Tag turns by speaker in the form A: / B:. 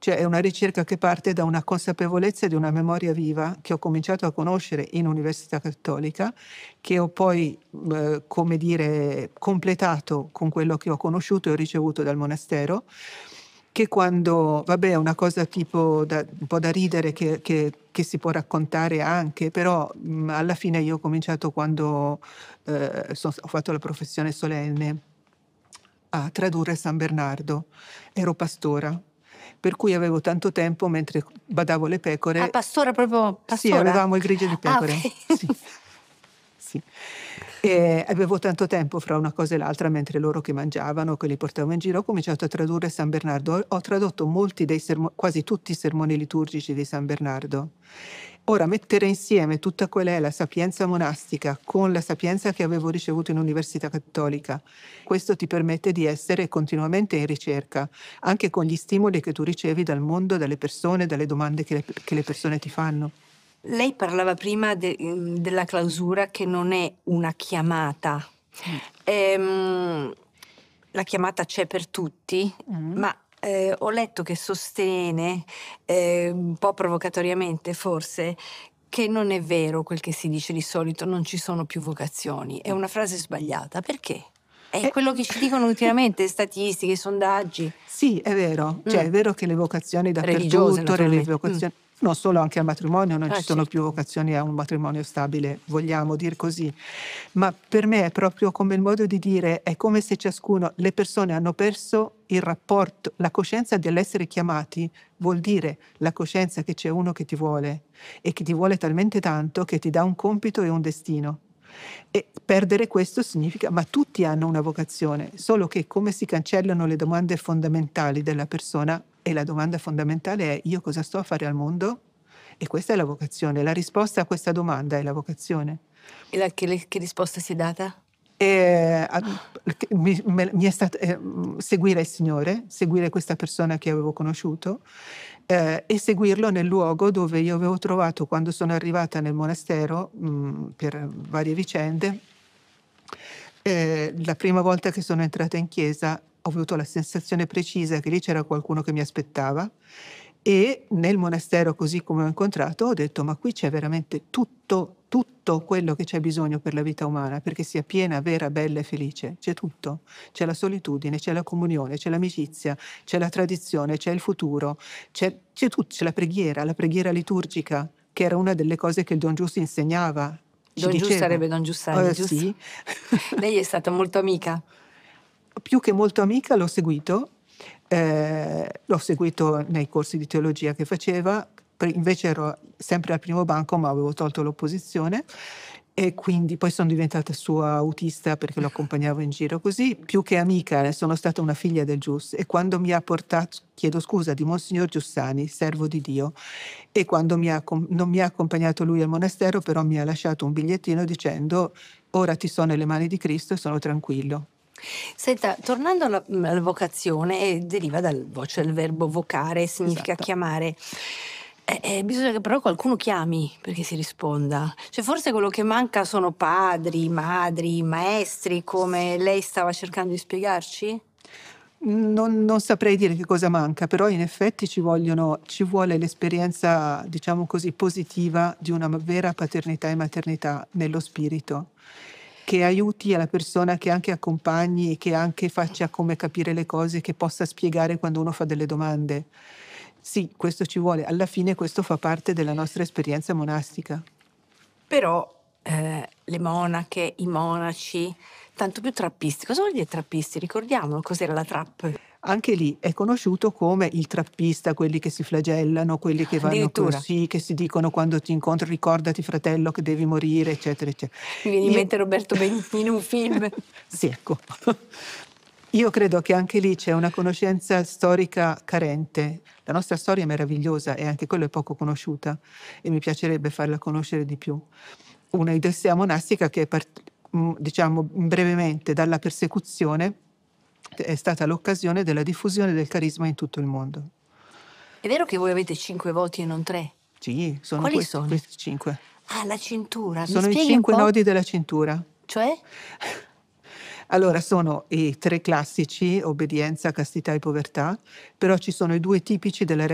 A: Cioè è una ricerca che parte da una consapevolezza di una memoria viva che ho cominciato a conoscere in Università Cattolica, che ho poi, come dire, completato con quello che ho conosciuto e ho ricevuto dal monastero, che quando vabbè è una cosa tipo da un po' da ridere che si può raccontare anche, però, alla fine io ho cominciato quando, ho fatto la professione solenne a tradurre San Bernardo. Ero pastora, per cui avevo tanto tempo mentre badavo le
B: Ah,
A: pecore.
B: pastora, proprio
A: Sì,
B: pastora?
A: avevamo il grigio di
B: Ah,
A: pecore.
B: ok.
A: Sì, sì. Avevo tanto tempo fra una cosa e l'altra mentre loro che mangiavano, che li portavo in giro, ho cominciato a tradurre San Bernardo. Ho tradotto molti dei quasi tutti i sermoni liturgici di San Bernardo. Ora, mettere insieme tutta quella è la sapienza monastica con la sapienza che avevo ricevuto in Università Cattolica, questo ti permette di essere continuamente in ricerca, anche con gli stimoli che tu ricevi dal mondo, dalle persone, dalle domande che le persone ti fanno.
B: Lei parlava prima della clausura che non è una chiamata. La chiamata c'è per tutti, ma ho letto che sostiene, un po' provocatoriamente forse, che non è vero quel che si dice di solito, non ci sono più vocazioni. È una frase sbagliata. Perché? È quello che ci dicono ultimamente, statistiche, sondaggi.
A: Sì, è vero, cioè è vero che le vocazioni
B: Religiose,
A: dappertutto, le
B: naturalmente.
A: vocazioni, non solo, anche al matrimonio, non ci sono
B: Certo.
A: più vocazioni a un matrimonio stabile, vogliamo dir così. Ma per me è proprio come il modo di dire, è come se le persone hanno perso il rapporto, la coscienza dell'essere chiamati, vuol dire la coscienza che c'è uno che ti vuole e che ti vuole talmente tanto che ti dà un compito e un destino. E perdere questo significa, ma tutti hanno una vocazione, solo che come si cancellano le domande fondamentali della persona, e la domanda fondamentale è: io cosa sto a fare al mondo? E questa è la vocazione. La risposta a questa domanda è la vocazione.
B: E che risposta si è data?
A: Mi è stata seguire il Signore, seguire questa persona che avevo conosciuto, e seguirlo nel luogo dove io avevo trovato quando sono arrivata nel monastero, per varie vicende. La prima volta che sono entrata in chiesa ho avuto la sensazione precisa che lì c'era qualcuno che mi aspettava, e nel monastero, così come ho incontrato, ho detto: "Ma qui c'è veramente tutto quello che c'è bisogno per la vita umana, perché sia piena, vera, bella e felice. C'è tutto. C'è la solitudine, c'è la comunione, c'è l'amicizia, c'è la tradizione, c'è il futuro, c'è la preghiera liturgica", che era una delle cose che il Don Giusto insegnava. Ci
B: Don Giu
A: diceva.
B: sarebbe Don Giussani, giusto?
A: Sì.
B: Lei è stata molto amica?
A: Più che molto amica l'ho seguito nei corsi di teologia che faceva, invece ero sempre al primo banco, ma avevo tolto l'opposizione, e quindi poi sono diventata sua autista perché lo accompagnavo in giro così. Più che amica, sono stata una figlia del Gius, e quando mi ha portato, chiedo scusa, di Monsignor Giussani, servo di Dio, e quando non mi ha accompagnato lui al monastero, però mi ha lasciato un bigliettino dicendo: "Ora ti sono nelle mani di Cristo e sono tranquillo".
B: Senta, tornando alla vocazione, deriva dal verbo vocare, significa
A: Esatto.
B: chiamare. Bisogna che però qualcuno chiami perché si risponda. Cioè forse quello che manca sono padri, madri, maestri, come lei stava cercando di spiegarci?
A: Non saprei dire che cosa manca, però in effetti ci vuole l'esperienza, diciamo così, positiva di una vera paternità e maternità nello spirito, che aiuti alla persona, che anche accompagni, che anche faccia come capire le cose, che possa spiegare quando uno fa delle domande. Sì, questo ci vuole. Alla fine questo fa parte della nostra esperienza monastica.
B: Però le monache, i monaci, tanto più trappisti. Cosa vuol dire trappisti? Ricordiamolo, cos'era la trap?
A: Anche lì è conosciuto come il trappista, quelli che si flagellano, quelli che vanno
B: Addirittura.
A: così, che si dicono quando ti incontri: "Ricordati fratello che devi morire", eccetera,
B: Mi viene in
A: Io
B: mente Roberto Benigni in un film.
A: Sì, ecco. Io credo che anche lì c'è una conoscenza storica carente. La nostra storia è meravigliosa e anche quella è poco conosciuta, e mi piacerebbe farla conoscere di più. Una idessia monastica che diciamo brevemente, dalla persecuzione è stata l'occasione della diffusione del carisma in tutto il mondo.
B: È vero che voi avete 5 voti e non 3?
A: Sì, sono
B: Quali
A: questi
B: sono?
A: 5.
B: Ah, la cintura. Mi
A: Sono i
B: spieghi un
A: 5
B: po'?
A: nodi della cintura.
B: Cioè?
A: Allora, sono i 3 classici: obbedienza, castità e povertà, però ci sono i 2 tipici della